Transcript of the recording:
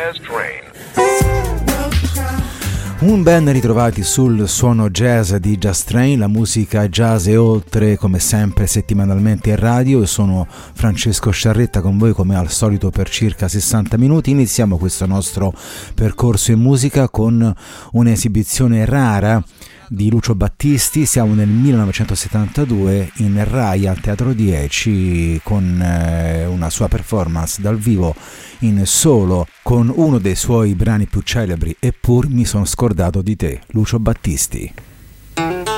Jazz Train. Un ben ritrovati sul suono jazz di Jazz Train, la musica jazz e oltre, come sempre settimanalmente in radio. Io sono Francesco Sciarretta con voi come al solito per circa 60 minuti. Iniziamo questo nostro percorso in musica con un'esibizione rara di Lucio Battisti. Siamo nel 1972 in Rai al Teatro 10 con una sua performance dal vivo in solo con uno dei suoi brani più celebri, Eppur mi sono scordato di te, Lucio Battisti.